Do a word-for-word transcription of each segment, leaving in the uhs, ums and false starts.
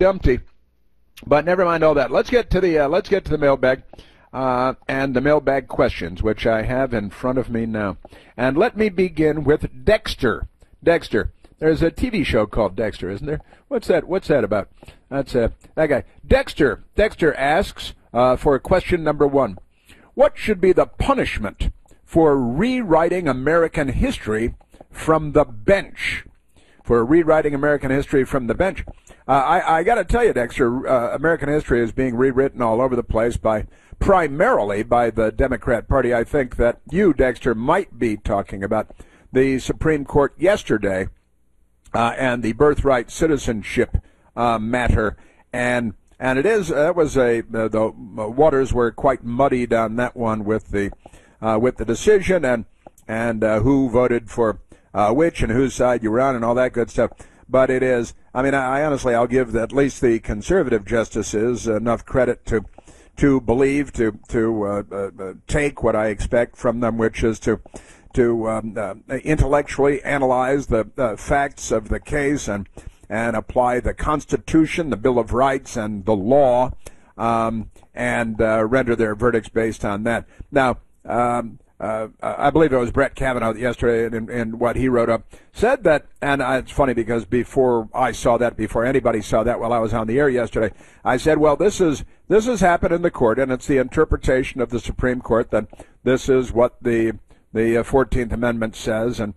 Dumpty. But never mind all that. Let's get to the uh, let's get to the mailbag uh, and the mailbag questions, which I have in front of me now. And let me begin with Dexter. Dexter. There's a T V show called Dexter, isn't there? What's that? What's that about? That's uh, that guy. Dexter. Dexter asks uh, for question number one. What should be the punishment for rewriting American history from the bench? For rewriting American history from the bench. Uh, I, I got to tell you, Dexter, uh, American history is being rewritten all over the place by primarily by the Democrat Party. I think that you, Dexter, might be talking about the Supreme Court yesterday uh, and the birthright citizenship uh, matter, and and it is that was a uh, the waters were quite muddied on that one with the uh, with the decision and and uh, who voted for uh, which and whose side you were on and all that good stuff. But it is, I mean, I, I honestly, I'll give at least the conservative justices enough credit to to believe, to to uh, uh, take what I expect from them, which is to to um, uh, intellectually analyze the uh, facts of the case and and apply the Constitution, the Bill of Rights, and the law, um, and uh, render their verdicts based on that. Now, um, uh, I believe it was Brett Kavanaugh yesterday in, in what he wrote up, said that, and it's funny because before I saw that, before anybody saw that while I was on the air yesterday, I said, well, this is this has happened in the court, and it's the interpretation of the Supreme Court that this is what the the fourteenth Amendment says, and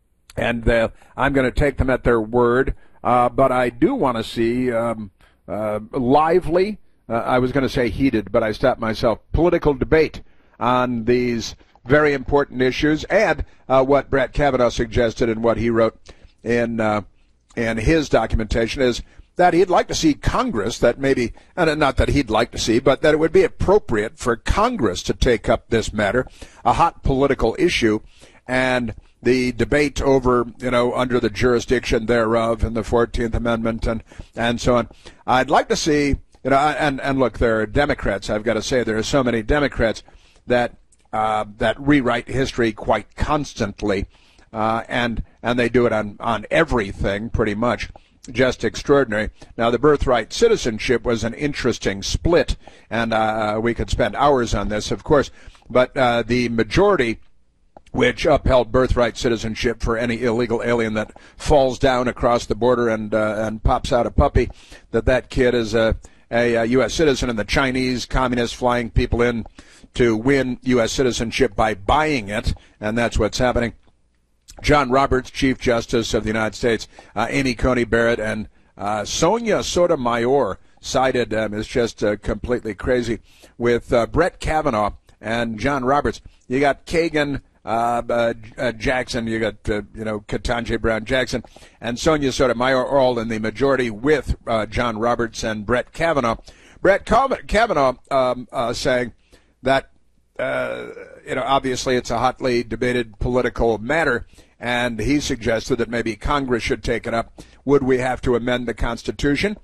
and uh, I'm going to take them at their word. Uh, but I do want to see um, uh, lively, uh, I was going to say heated, but I stopped myself, political debate on these very important issues, and uh, what Brett Kavanaugh suggested and what he wrote in uh, in his documentation is that he'd like to see Congress, that maybe, and not that he'd like to see, but that it would be appropriate for Congress to take up this matter, a hot political issue, and the debate over, you know, under the jurisdiction thereof and the fourteenth Amendment and, and so on. I'd like to see, you know, and, and look, there are Democrats, I've got to say, there are so many Democrats that uh, that rewrite history quite constantly, uh, and and they do it on, on everything pretty much. Just extraordinary. Now, the birthright citizenship was an interesting split, and uh, we could spend hours on this, of course, but uh, the majority which upheld birthright citizenship for any illegal alien that falls down across the border and uh, and pops out a puppy, that that kid is a, a, a U S citizen, and the Chinese communists flying people in to win U S citizenship by buying it, and that's what's happening. John Roberts, Chief Justice of the United States, uh, Amy Coney Barrett, and uh, Sonia Sotomayor sided, um, is just uh, completely crazy, with uh, Brett Kavanaugh and John Roberts. You got Kagan, Uh, uh, uh, Jackson, you got, uh, you know, Ketanji Brown Jackson, and Sonia Sotomayor all in the majority with uh, John Roberts and Brett Kavanaugh. Brett Kavanaugh um, uh, saying that, uh, you know, obviously it's a hotly debated political matter, and he suggested that maybe Congress should take it up. Would we have to amend the Constitution?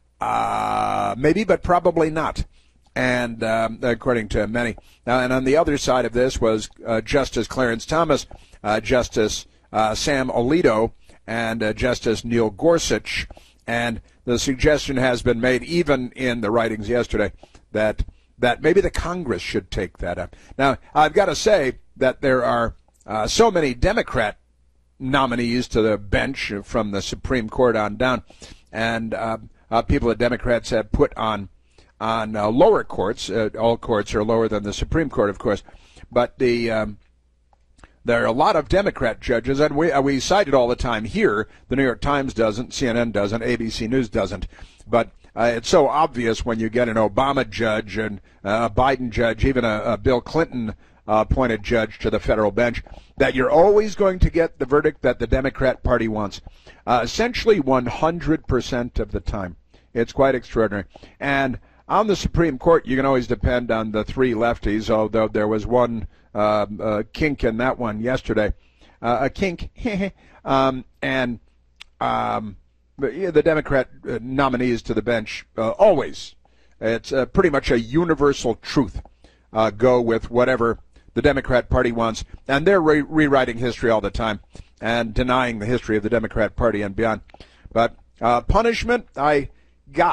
Uh, maybe, but probably not. And um, according to many. Now, and on the other side of this was uh, Justice Clarence Thomas, uh, Justice uh, Sam Alito, and uh, Justice Neil Gorsuch. And the suggestion has been made, even in the writings yesterday, that that maybe the Congress should take that up. Now, I've got to say that there are uh, so many Democrat nominees to the bench from the Supreme Court on down, and uh, uh, people that Democrats have put on on uh, lower courts. Uh, all courts are lower than the Supreme Court, of course, but the um, there are a lot of Democrat judges, and we uh, we cite it all the time here. The New York Times doesn't, C N N doesn't, A B C News doesn't, but uh, it's so obvious when you get an Obama judge and uh, a Biden judge, even a, a Bill Clinton uh, appointed judge to the federal bench, that you're always going to get the verdict that the Democrat Party wants, uh, essentially one hundred percent of the time. It's quite extraordinary. And on the Supreme Court, you can always depend on the three lefties, although there was one uh, uh, kink in that one yesterday. Uh, a kink. um, and um, yeah, the Democrat uh, nominees to the bench uh, always, it's uh, pretty much a universal truth, uh, go with whatever the Democrat Party wants. And they're re- rewriting history all the time and denying the history of the Democrat Party and beyond. But uh, punishment, I...